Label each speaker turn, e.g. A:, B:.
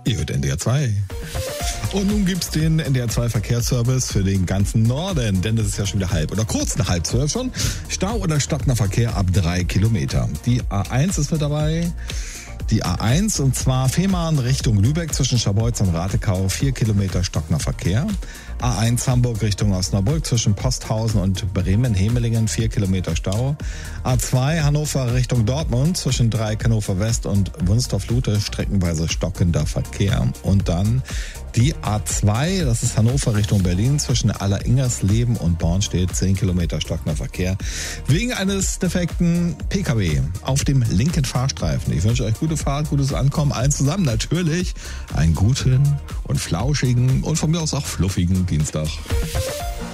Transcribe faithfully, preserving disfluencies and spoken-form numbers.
A: Ihr hört N D R zwei. Und nun gibt's den N D R zwei Verkehrsservice für den ganzen Norden, denn es ist ja schon wieder halb oder kurz nach halb zwölf schon. Stau oder stockender Verkehr ab drei Kilometer. Die A eins ist mit dabei. Die A eins, und zwar Fehmarn Richtung Lübeck zwischen Scharbeutz und Ratekau, vier Kilometer stockender Verkehr. A eins Hamburg Richtung Osnabrück zwischen Posthausen und Bremen-Hemelingen, vier Kilometer Stau. A zwei Hannover Richtung Dortmund zwischen Dreieck Hannover West und Wunstorf-Lute, streckenweise stockender Verkehr. Und dann die A zwei, das ist Hannover Richtung Berlin zwischen Alleringersleben und Bornstedt, zehn Kilometer stockender Verkehr. Wegen eines defekten P K W auf dem linken Fahrstreifen. Ich wünsche euch gute Fahrt, gutes Ankommen, allen zusammen natürlich einen guten und flauschigen und von mir aus auch fluffigen Dienstag.